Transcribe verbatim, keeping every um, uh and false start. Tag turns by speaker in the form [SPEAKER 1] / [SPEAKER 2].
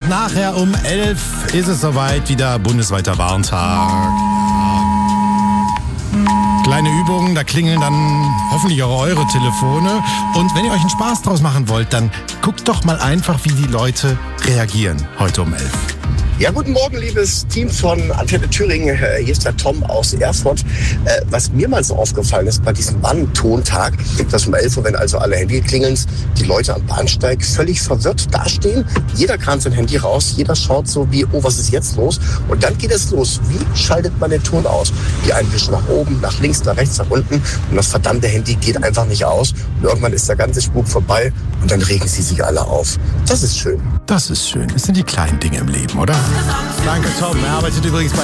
[SPEAKER 1] nachher um elf ist es soweit, wieder bundesweiter Warntag. Kleine Übungen, da klingeln dann hoffentlich auch eure Telefone. Und wenn ihr euch einen Spaß draus machen wollt, dann guckt doch mal einfach, wie die Leute reagieren heute um elf.
[SPEAKER 2] Ja, guten Morgen, liebes Team von Antenne Thüringen. Hier ist der Tom aus Erfurt. Was mir mal so aufgefallen ist bei diesem Warntontag, dass um elf Uhr, wenn also alle Handy klingeln, die Leute am Bahnsteig völlig verwirrt dastehen. Jeder kramt sein Handy raus, jeder schaut so wie, oh, was ist jetzt los? Und dann geht es los. Wie schaltet man den Ton aus? Die einen wischen nach oben, nach links, nach rechts, nach unten. Und das verdammte Handy geht einfach nicht aus. Und irgendwann ist der ganze Spuk vorbei und dann regen sie sich alle auf. Das ist schön.
[SPEAKER 1] Das ist schön. Es sind die kleinen Dinge im Leben, oder? Danke, Tom. Er arbeitet übrigens bei